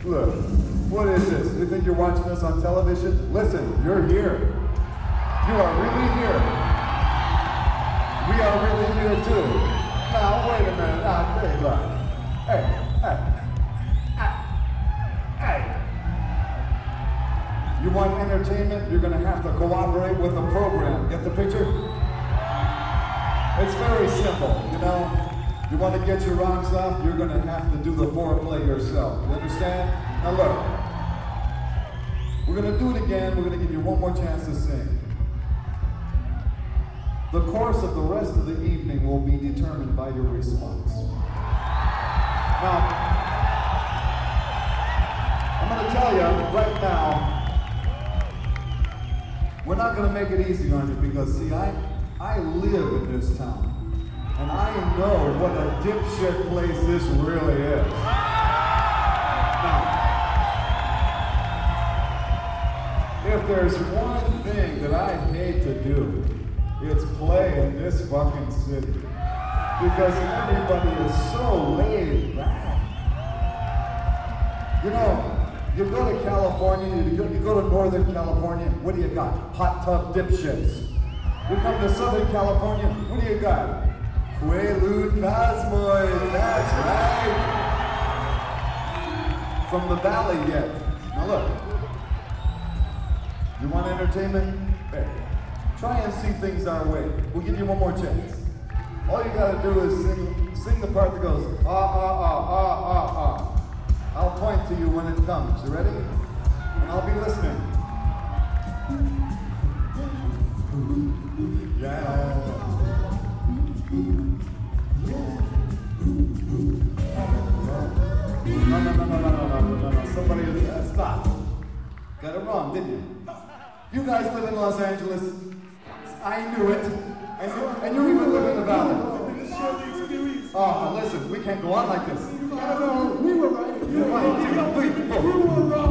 Look, what is this? You think you're watching us on television? Listen, you're here. You are really here. We are really here too. Now, wait a minute. Hey, look. Hey. You want entertainment? You're gonna have to cooperate with the program. Get the picture? It's very simple, you know? You want to get your rocks off, you're gonna have to do the foreplay yourself. You understand? Now look, we're gonna do it again. We're gonna give you one more chance to sing. The course of the rest of the evening will be determined by your response. Now, I'm gonna tell you right now, we're not gonna make it easy on you because, see, I live in this town. And I know what a dipshit place this really is. Now, if there's one thing that I hate to do, it's play in this fucking city. Because everybody is so laid back. You know, you go to California, you go to Northern California, what do you got? Hot tub dipshits. You come to Southern California, what do you got? Quaalude Cosmoids, that's right. From the valley yet. Now look, you want entertainment? Hey, try and see things our way. We'll give you one more chance. All you gotta do is sing the part that goes, ah, ah, ah, ah, ah, ah. I'll point to you when it comes. You ready? And I'll be listening. Yeah. No. Somebody, stop. Got it wrong, didn't you? You guys live in Los Angeles. I knew it. And you even live in the valley. Oh, listen, we can't go on like this. No, we were right. One, two, three, four. We were right.